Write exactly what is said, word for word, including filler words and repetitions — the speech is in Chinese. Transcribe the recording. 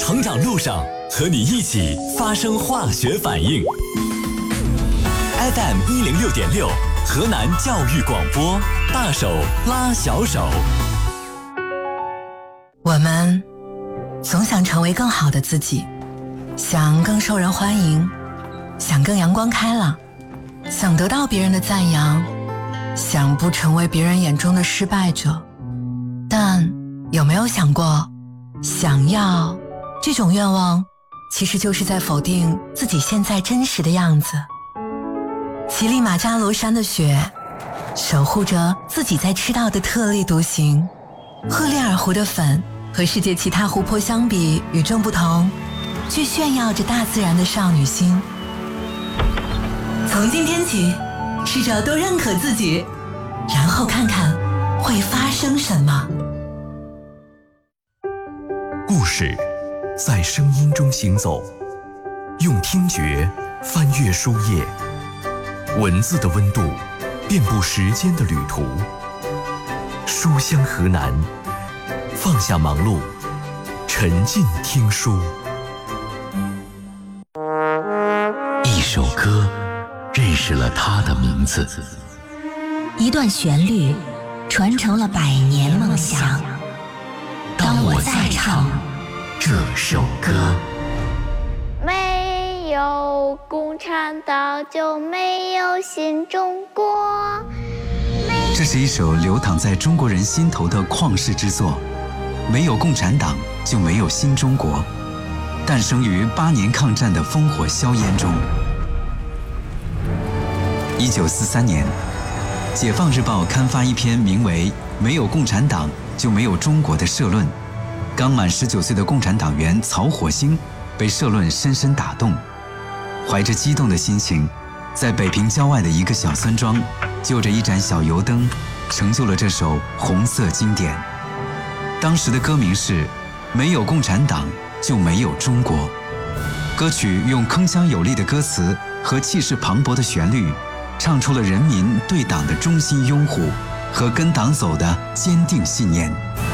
成长路上，和你一起发生化学反应。F M 一零六点六，河南教育广播，大手拉小手。 我们总想成为更好的自己，想更受人欢迎，想更阳光开朗，想得到别人的赞扬，想不成为别人眼中的失败者。但有没有想过，想要这种愿望其实就是在否定自己现在真实的样子。乞力马扎罗山的雪守护着自己在赤道的特立独行，赫列尔湖的粉和世界其他湖泊相比与众不同，却炫耀着大自然的少女心。从今天起，试着多认可自己，然后看看会发生什么。 故事在声音中行走，用听觉翻阅书页，文字的温度遍布时间的旅途。书香河南，放下忙碌，沉浸听书。一首歌认识了它的名字， 一段旋律传承了百年梦想。当我再唱这首歌， 没有共产党就没有新中国。 这是一首流淌在中国人心头的旷世之作，没有共产党就没有新中国，诞生于八年抗战的烽火硝烟中。一九四三年，解放日报刊发一篇名为《没有共产党就没有中国》的社论。刚满十九岁的共产党员曹火星被社论深深打动，怀着激动的心情，在北平郊外的一个小村庄，就着一盏小油灯，成就了这首红色经典。当时的歌名是《没有共产党就没有中国》，歌曲用铿锵有力的歌词和气势磅礴的旋律，唱出了人民对党的衷心拥护和跟党走的坚定信念。